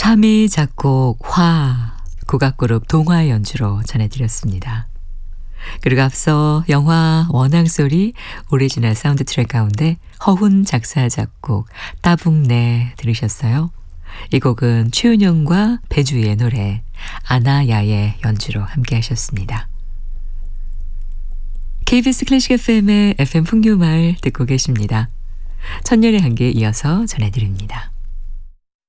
참이 작곡 화 국악그룹 동화 연주로 전해드렸습니다. 그리고 앞서 영화 원앙소리 오리지널 사운드 트랙 가운데 허훈 작사 작곡 따북내 들으셨어요. 이 곡은 최은영과 배주희의 노래 아나야의 연주로 함께 하셨습니다. KBS 클래식 FM의 FM 풍류마을 듣고 계십니다. 천년의 한기에 이어서 전해드립니다.